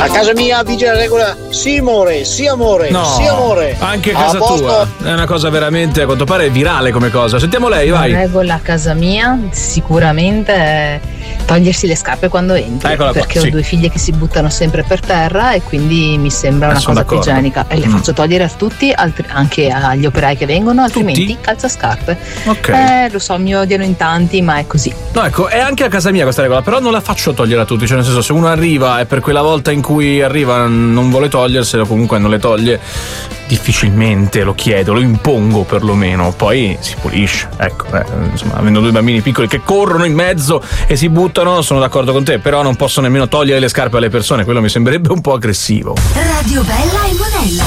A casa mia vige la regola sì amore, sì amore, No, sì amore. anche a casa posto? tua. È una cosa veramente, a quanto pare, virale come cosa. Sentiamo lei, La vai. regola a casa mia sicuramente è togliersi le scarpe quando entri. Eccola qua, perché sì. ho 2 figlie che si buttano sempre per terra e quindi mi sembra una sono cosa più d'accordo. igienica e le faccio togliere a tutti, anche agli operai che vengono, altrimenti calzascarpe. Ok. Lo so, mi odiano in tanti, ma è così. No, ecco, è anche a casa mia questa regola, però non la faccio togliere a tutti, cioè nel senso, se uno arriva e per quella volta in cui arriva non vuole toglierselo, comunque non le toglie, difficilmente lo chiedo, lo impongo perlomeno, poi si pulisce, ecco, insomma, avendo 2 bambini piccoli che corrono in mezzo e si buttano, sono d'accordo con te, però non posso nemmeno togliere le scarpe alle persone, quello mi sembrerebbe un po' aggressivo. Radio Bella e Monella.